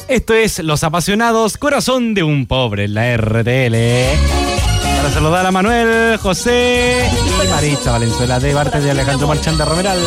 Esto es Los Apasionados, Corazón de un Pobre en la RTL. Para saludar a Manuel, José y Maritza Valenzuela de parte de Alejandro Marchanda Romeral.